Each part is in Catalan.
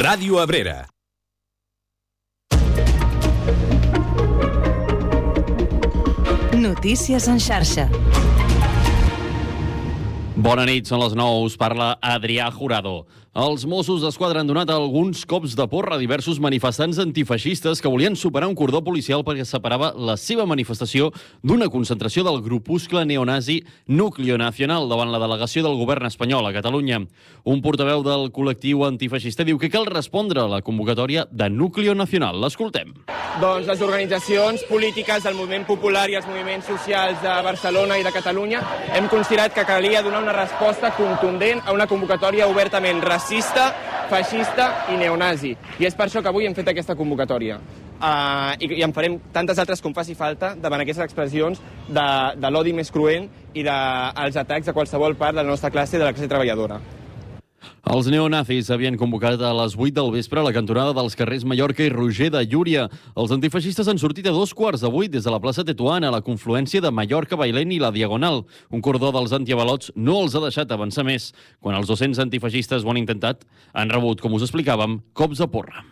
Ràdio Abrera. Notícies en xarxa. Bona nit, són les 9, us parla Adrià Jurado. Els Mossos d'Esquadra han donat alguns cops de porra a diversos manifestants antifeixistes que volien superar un cordó policial perquè separava la seva manifestació d'una concentració del grupuscle neonazi Núcleo Nacional davant la delegació del govern espanyol a Catalunya. Un portaveu del col·lectiu antifeixista diu que cal respondre a la convocatòria de Núcleo Nacional. L'escoltem. Doncs les organitzacions polítiques del moviment popular i els moviments socials de Barcelona i de Catalunya hem considerat que calia donar una resposta contundent a una convocatòria obertament racista, feixista i neonazi. I és per això que avui hem fet aquesta convocatòria. I en farem tantes altres com faci falta davant aquestes expressions de l'odi més cruent i dels atacs a qualsevol part de la nostra classe, de la classe treballadora. Els neonazis havien convocat a les 8 del vespre a la cantonada dels carrers Mallorca i Roger de Llúria. Els antifeixistes han sortit a 7:15 des de la plaça Tetuán a la confluència de Mallorca, Bailén i la Diagonal. Un cordó dels antiavalots no els ha deixat avançar més. Quan els 200 antifeixistes ho han intentat, han rebut, com us explicàvem, cops de porra.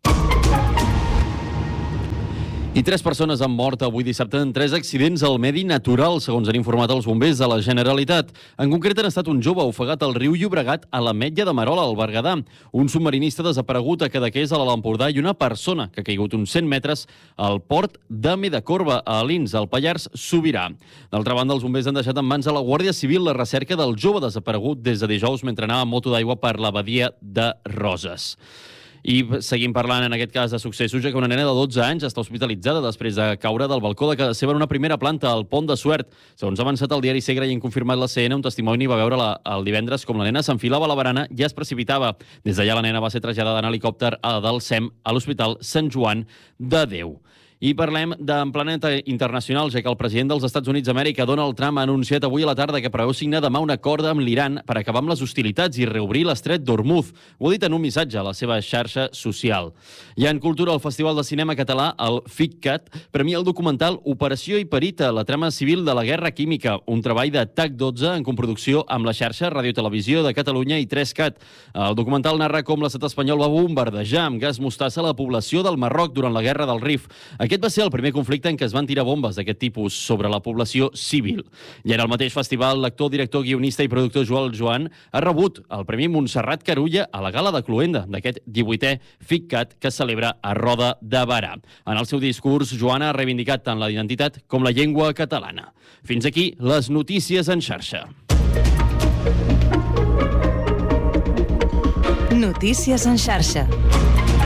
I 3 persones han mort avui dissabte en 3 accidents al medi natural, segons han informat els bombers de la Generalitat. En concret, han estat un jove ofegat al riu Llobregat a l'Ametlla de Merola, al Berguedà, un submarinista desaparegut a Cadaqués, a l'Alt Empordà, i una persona que ha caigut uns 100 metres al port de Medacorba, a Alins, al Pallars Sobirà. D'altra banda, els bombers han deixat en mans de la Guàrdia Civil la recerca del jove desaparegut des de dijous mentre anava amb moto d'aigua per la badia de Roses. I seguim parlant, en aquest cas, de successos, ja que una nena de 12 anys està hospitalitzada després de caure del balcó de casa seva en una primera planta al Pont de Suert. Segons ha avançat el diari Segre i han confirmat la CN, un testimoni va veure el divendres com la nena s'enfilava a la barana i es precipitava. Des d'allà la nena va ser traslladada en helicòpter del SEM a l'Hospital Sant Joan de Déu. I parlem d'en planeta internacional, ja que el president dels Estats Units d'Amèrica, Donald Trump, ha anunciat avui a la tarda que preveu signar demà un acord amb l'Iran per acabar amb les hostilitats i reobrir l'estret d'Hormuz. Ho ha dit en un missatge a la seva xarxa social. I en cultura, el Festival de Cinema Català, el FICCAT, premia el documental Operació Hiperita, la trama civil de la guerra química, un treball de TAC12 en coproducció amb la xarxa Radio Televisió de Catalunya i 3CAT. El documental narra com l'estat espanyol va bombardejar amb gas mostassa la població del Marroc durant la Guerra del Rif. Aquest va ser el primer conflicte en què es van tirar bombes d'aquest tipus sobre la població civil. I en el mateix festival, l'actor, director, guionista i productor Joel Joan ha rebut el Premi Montserrat Carulla a la gala de Cluenda d'aquest 18è FICCAT que es celebra a Roda de Barà. En el seu discurs, Joan ha reivindicat tant la identitat com la llengua catalana. Fins aquí les notícies en xarxa. Notícies en xarxa.